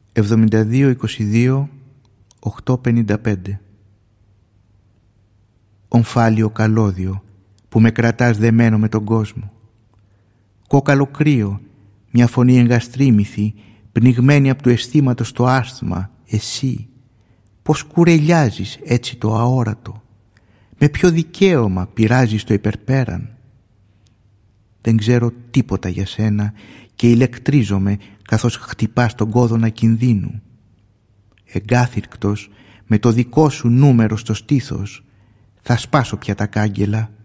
7222 855. Ομφάλιο καλώδιο που με κρατάς δεμένο με τον κόσμο. Κόκαλο κρύο, μια φωνή εγκαστρίμηθη, πνιγμένη από του αισθήματος το άσθμα, εσύ. Πως κουρελιάζεις έτσι το αόρατο, με ποιο δικαίωμα πειράζεις το υπερπέραν. Δεν ξέρω τίποτα για σένα και ηλεκτρίζομαι καθώς χτυπάς τον κόδωνα κινδύνου. Εγκάθυρκτος με το δικό σου νούμερο στο στήθος, θα σπάσω πια τα κάγκελα